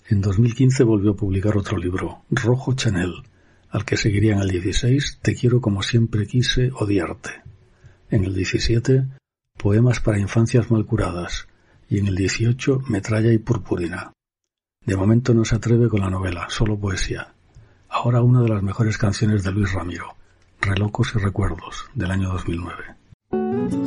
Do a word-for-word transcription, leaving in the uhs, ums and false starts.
En dos mil quince volvió a publicar otro libro, Rojo Chanel, al que seguiría en el dieciséis, Te quiero como siempre quise odiarte. En el diecisiete, Poemas para infancias mal curadas, y en el dieciocho, Metralla y purpurina. De momento no se atreve con la novela, solo poesía. Ahora una de las mejores canciones de Luis Ramiro, Relocos y recuerdos, del año dos mil nueve.